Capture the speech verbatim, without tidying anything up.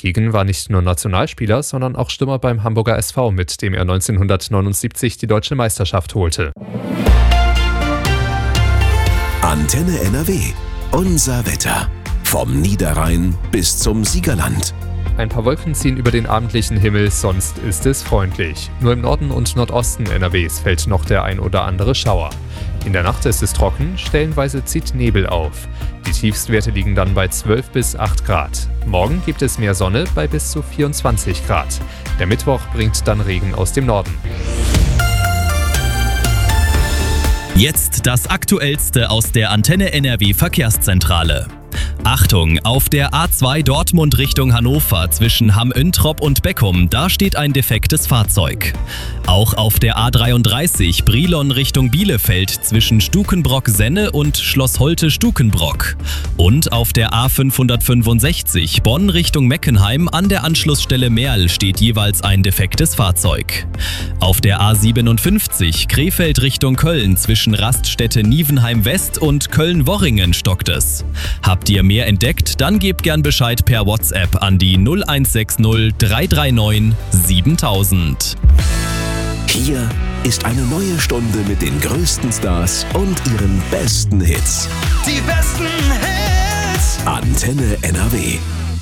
Kigen war nicht nur Nationalspieler, sondern auch Stürmer beim Hamburger S V, mit dem er neunzehnhundertneunundsiebzig die deutsche Meisterschaft holte. Antenne N R W. Unser Wetter. Vom Niederrhein bis zum Siegerland. Ein paar Wolken ziehen über den abendlichen Himmel, sonst ist es freundlich. Nur im Norden und Nordosten N R Ws fällt noch der ein oder andere Schauer. In der Nacht ist es trocken, stellenweise zieht Nebel auf. Die Tiefstwerte liegen dann bei zwölf bis acht Grad. Morgen gibt es mehr Sonne bei bis zu vierundzwanzig Grad. Der Mittwoch bringt dann Regen aus dem Norden. Jetzt das Aktuellste aus der Antenne N R W Verkehrszentrale. Achtung, auf der A zwei Dortmund Richtung Hannover zwischen Hamm-Üntrop und Beckum, da steht ein defektes Fahrzeug. Auch auf der A dreiunddreißig Brilon Richtung Bielefeld zwischen Stukenbrock-Senne und Schloss Holte-Stukenbrock. Und auf der A fünfhundertfünfundsechzig Bonn Richtung Meckenheim an der Anschlussstelle Merl steht jeweils ein defektes Fahrzeug. Auf der A siebenundfünfzig Krefeld Richtung Köln zwischen Raststätte Nievenheim West und Köln-Worringen stockt es. Habt ihr mehr entdeckt? Dann gebt gern Bescheid per WhatsApp an die null eins sechs null drei drei neun siebentausend. Hier ist eine neue Stunde mit den größten Stars und ihren besten Hits. Die besten Hits. Antenne N R W.